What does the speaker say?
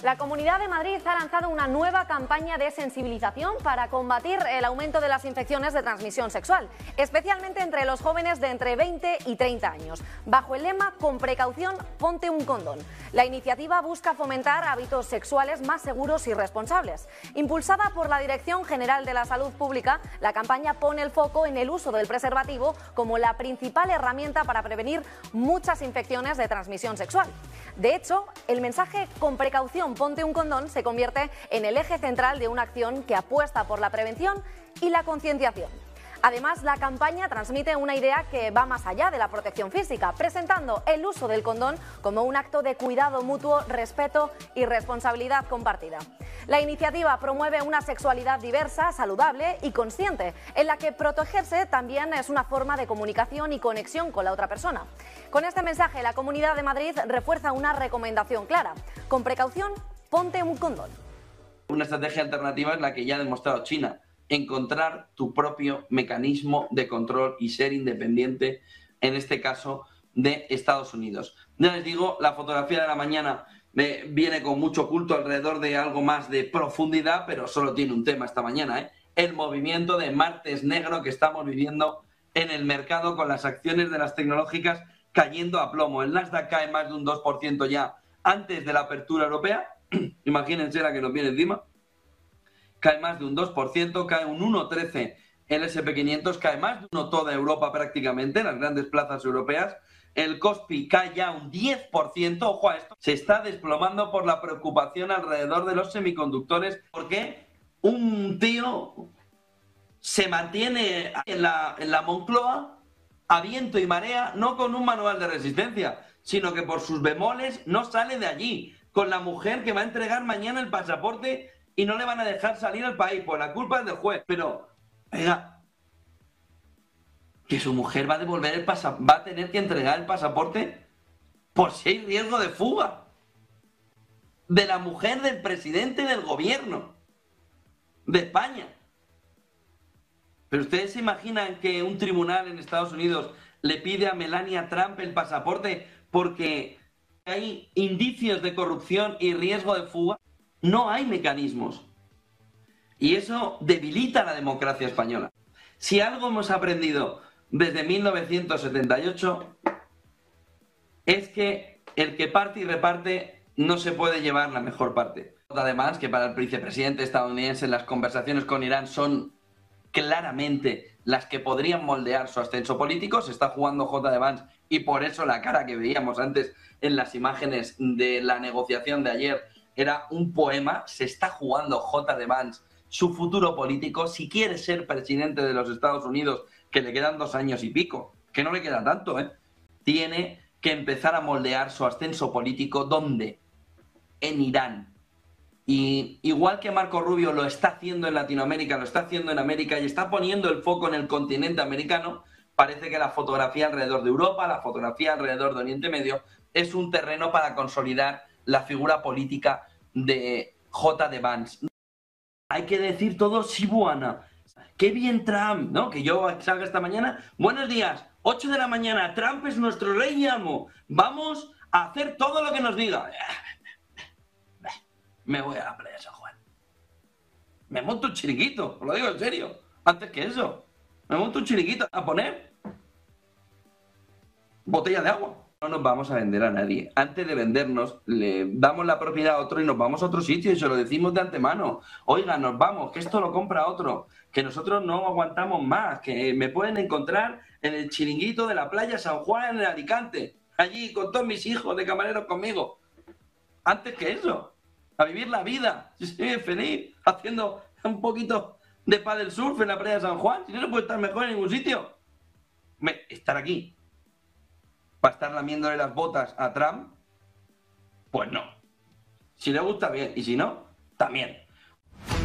La Comunidad de Madrid ha lanzado una nueva campaña de sensibilización para combatir el aumento de las infecciones de transmisión sexual, especialmente entre los jóvenes de entre 20 y 30 años, bajo el lema "Con precaución, ponte un condón". La iniciativa busca fomentar hábitos sexuales más seguros y responsables. Impulsada por la Dirección General de la Salud Pública, la campaña pone el foco en el uso del preservativo como la principal herramienta para prevenir muchas infecciones de transmisión sexual. De hecho, el mensaje "Con precaución, ponte un condón" se convierte en el eje central de una acción que apuesta por la prevención y la concienciación. Además, la campaña transmite una idea que va más allá de la protección física, presentando el uso del condón como un acto de cuidado mutuo, respeto y responsabilidad compartida. La iniciativa promueve una sexualidad diversa, saludable y consciente, en la que protegerse también es una forma de comunicación y conexión con la otra persona. Con este mensaje, la Comunidad de Madrid refuerza una recomendación clara: con precaución, ponte un condón. Una estrategia alternativa es la que ya ha demostrado China: encontrar tu propio mecanismo de control y ser independiente, en este caso, de Estados Unidos. Ya les digo, la fotografía de la mañana viene con mucho culto alrededor de algo más de profundidad, pero solo tiene un tema esta mañana, el movimiento de martes negro que estamos viviendo en el mercado, con las acciones de las tecnológicas cayendo a plomo. El Nasdaq cae más de un 2% ya antes de la apertura europea. Imagínense la que nos viene encima. Cae más de un 2%, cae un 1,13% el SP500, cae más de uno toda Europa prácticamente, en las grandes plazas europeas. El Kospi cae ya un 10%, ojo a esto, se está desplomando por la preocupación alrededor de los semiconductores, porque un tío se mantiene en la Moncloa a viento y marea, no con un manual de resistencia, sino que por sus bemoles no sale de allí, con la mujer que va a entregar mañana el pasaporte y no le van a dejar salir al país, por la culpa es del juez. Pero, oiga, que su mujer va a devolver el pasaporte, va a tener que entregar el pasaporte por si hay riesgo de fuga de la mujer del presidente del gobierno de España. Pero ustedes se imaginan que un tribunal en Estados Unidos le pide a Melania Trump el pasaporte porque hay indicios de corrupción y riesgo de fuga. No hay mecanismos. Y eso debilita la democracia española. Si algo hemos aprendido desde 1978 es que el que parte y reparte no se puede llevar la mejor parte. Además, que para el vicepresidente estadounidense las conversaciones con Irán son claramente las que podrían moldear su ascenso político. Se está jugando J. Vance y por eso la cara que veíamos antes en las imágenes de la negociación de ayer era un poema. Se está jugando J. Vance su futuro político si quiere ser presidente de los Estados Unidos, que le quedan 2 años y pico, que no le queda tanto, tiene que empezar a moldear su ascenso político. ¿Dónde? En Irán. Y igual que Marco Rubio lo está haciendo en Latinoamérica, lo está haciendo en América y está poniendo el foco en el continente americano, parece que la fotografía alrededor de Europa, la fotografía alrededor de Oriente Medio, es un terreno para consolidar la figura política de J. Vance. Hay que decir todo Sibuana. ¡Qué bien Trump! ¿No? Que yo salga esta mañana. Buenos días, 8 de la mañana, Trump es nuestro rey y amo. Vamos a hacer todo lo que nos diga. Me voy a la playa de San Juan. Me monto un chiringuito, os lo digo en serio. Antes que eso, me monto un chiringuito a poner botella de agua. No nos vamos a vender a nadie. Antes de vendernos, le damos la propiedad a otro y nos vamos a otro sitio y se lo decimos de antemano. Oiga, nos vamos, que esto lo compra otro, que nosotros no aguantamos más, que me pueden encontrar en el chiringuito de la playa San Juan en Alicante, allí con todos mis hijos de camareros conmigo. Antes que eso, a vivir la vida. Yo estoy feliz haciendo un poquito de paddle surf en la playa de San Juan. Si no, no puedo estar mejor en ningún sitio. Estar aquí para estar lamiéndole las botas a Trump, pues no. Si le gusta, bien, y si no, también.